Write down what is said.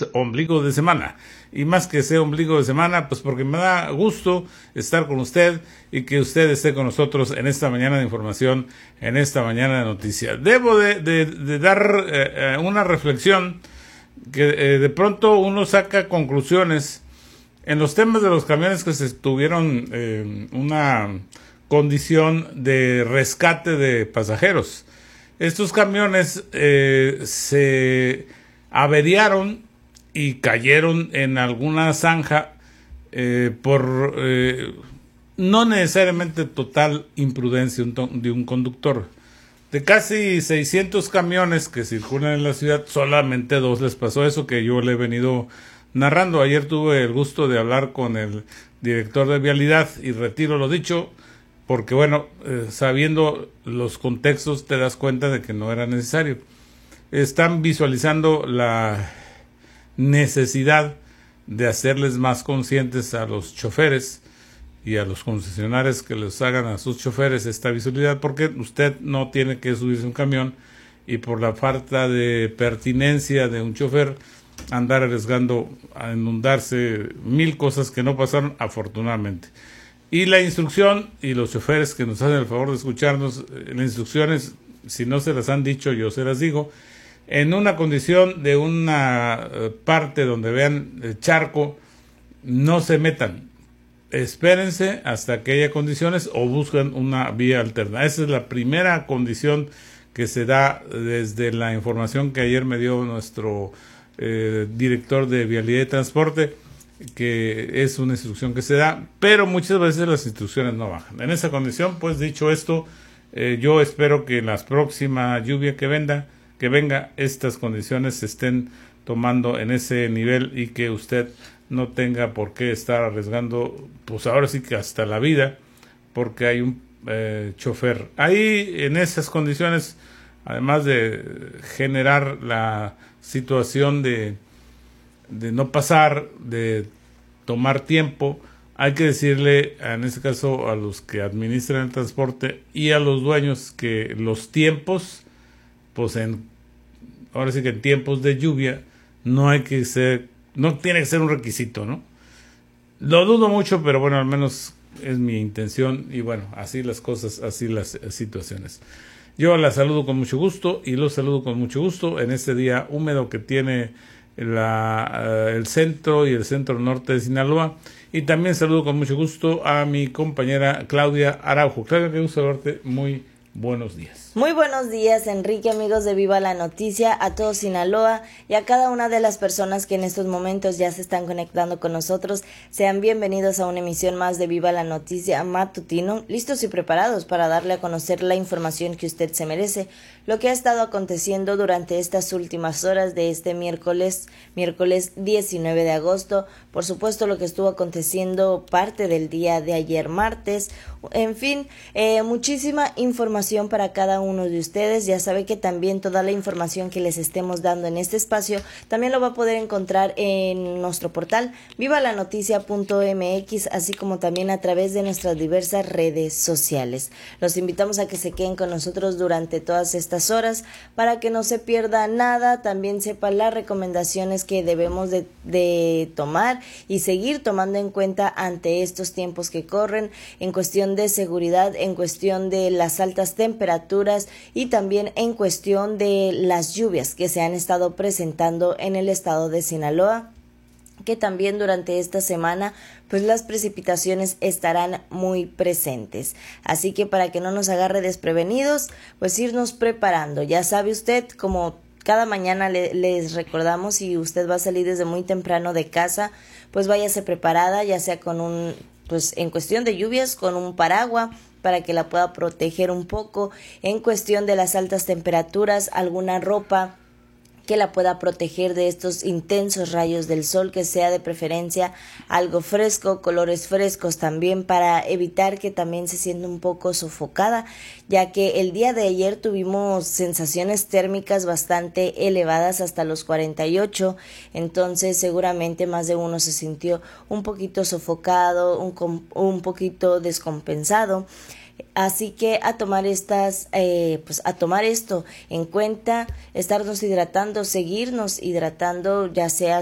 es ombligo de semana. Y más que sea ombligo de semana, pues porque me da gusto estar con usted y que usted esté con nosotros en esta mañana de información, en esta mañana de noticias. Debo de dar una reflexión que de pronto uno saca conclusiones en los temas de los camiones que se tuvieron una condición de rescate de pasajeros. Estos camiones se averiaron y cayeron en alguna zanja por no necesariamente total imprudencia de un conductor. De casi 600 camiones que circulan en la ciudad, solamente 2 les pasó eso que yo le he venido narrando. Ayer tuve el gusto de hablar con el director de vialidad y retiro lo dicho, porque bueno, sabiendo los contextos te das cuenta de que no era necesario. Están visualizando la necesidad de hacerles más conscientes a los choferes y a los concesionarios que les hagan a sus choferes esta visualidad, porque usted no tiene que subirse a un camión y por la falta de pertinencia de un chofer andar arriesgando a inundarse 1000 cosas que no pasaron afortunadamente. Y la instrucción, y los choferes que nos hacen el favor de escucharnos, las instrucciones, si no se las han dicho, yo se las digo, en una condición de una parte donde vean charco, no se metan. Espérense hasta que haya condiciones o busquen una vía alterna. Esa es la primera condición que se da desde la información que ayer me dio nuestro director de Vialidad y Transporte, que es una instrucción que se da, pero muchas veces las instrucciones no bajan. En esa condición, pues dicho esto, yo espero que en la próxima lluvia que venga, estas condiciones se estén tomando en ese nivel y que usted no tenga por qué estar arriesgando, pues ahora sí que hasta la vida, porque hay un chofer. Ahí, en esas condiciones, además de generar la situación de no pasar, de tomar tiempo, hay que decirle, en este caso, a los que administran el transporte y a los dueños que los tiempos, pues ahora sí que en tiempos de lluvia, no tiene que ser un requisito, ¿no? Lo dudo mucho, pero bueno, al menos es mi intención y bueno, así las cosas, así las situaciones. Yo la saludo con mucho gusto y los saludo con mucho gusto en este día húmedo que tiene el centro y el centro norte de Sinaloa, y también saludo con mucho gusto a mi compañera Claudia Araujo. Claudia, qué gusto verte, muy buenos días. Muy buenos días, Enrique, amigos de Viva la Noticia, a todo Sinaloa y a cada una de las personas que en estos momentos ya se están conectando con nosotros. Sean bienvenidos a una emisión más de Viva la Noticia matutino, listos y preparados para darle a conocer la información que usted se merece, lo que ha estado aconteciendo durante estas últimas horas de este miércoles 19 de agosto, por supuesto lo que estuvo aconteciendo parte del día de ayer martes, en fin, muchísima información para cada uno de ustedes. Ya sabe que también toda la información que les estemos dando en este espacio también lo va a poder encontrar en nuestro portal vivalanoticia.mx, así como también a través de nuestras diversas redes sociales. Los invitamos a que se queden con nosotros durante todas estas horas para que no se pierda nada, también sepa las recomendaciones que debemos de tomar y seguir tomando en cuenta ante estos tiempos que corren en cuestión de seguridad, en cuestión de las altas temperaturas y también en cuestión de las lluvias que se han estado presentando en el estado de Sinaloa, que también durante esta semana pues las precipitaciones estarán muy presentes. Así que para que no nos agarre desprevenidos, pues irnos preparando. Ya sabe usted, como cada mañana les recordamos, si usted va a salir desde muy temprano de casa, pues váyase preparada, ya sea con pues en cuestión de lluvias, con un paraguas para que la pueda proteger un poco. En cuestión de las altas temperaturas, alguna ropa que la pueda proteger de estos intensos rayos del sol, que sea de preferencia algo fresco, colores frescos también, para evitar que también se sienta un poco sofocada, ya que el día de ayer tuvimos sensaciones térmicas bastante elevadas hasta los 48, entonces seguramente más de uno se sintió un poquito sofocado, un poquito descompensado. Así que a tomar a tomar esto en cuenta, estarnos hidratando, seguirnos hidratando, ya sea